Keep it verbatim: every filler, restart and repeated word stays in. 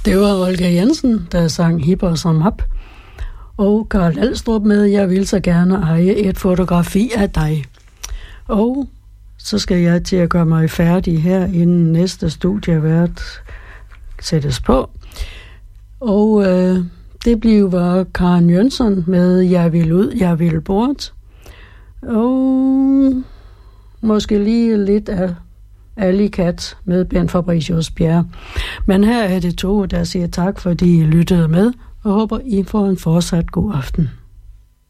Det var Olga Jensen, der sang Hipper som hap. Og Karl Alstrup med Jeg vil så gerne eje et fotografi af dig. Og så skal jeg til at gøre mig færdig her, inden næste studievært sættes på. Og øh, det bliver Karen Jønsson med Jeg vil ud, jeg vil bort. Og måske lige lidt af Alicat med Bent Fabricius Bjerre. Men her er det to, der siger tak, fordi I lyttede med, og håber, I får en fortsat god aften.